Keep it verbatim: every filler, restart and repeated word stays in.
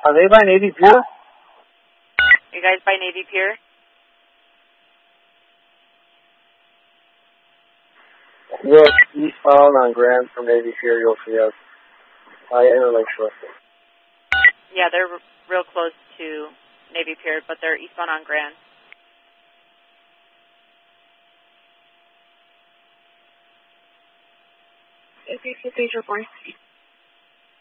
Are they by Navy Pier? You guys by Navy Pier? Look, eastbound on Grand from Navy Pier, you'll see us. I Interlake Shore. Yeah, they're r- real close to Navy Pier, but they're eastbound on Grand. Okay, so page report.